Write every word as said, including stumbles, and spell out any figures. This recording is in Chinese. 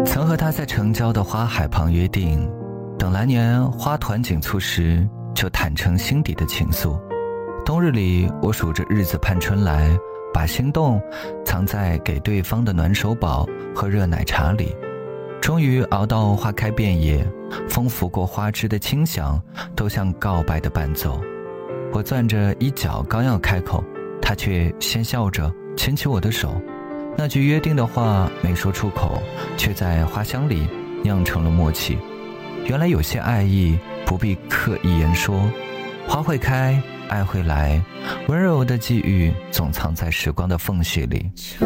曾和他在城郊的花海旁约定，等来年花团锦簇时，就坦诚心底的情愫。冬日里，我数着日子盼春来，把心动藏在给对方的暖手宝和热奶茶里。终于熬到花开遍野，风拂过花枝的清响都像告白的伴奏。我攥着衣角刚要开口，他却先笑着牵起我的手。那句约定的话没说出口，却在花香里酿成了默契。原来有些爱意不必刻意言说，花会开，爱会来，温柔的际遇总藏在时光的缝隙里。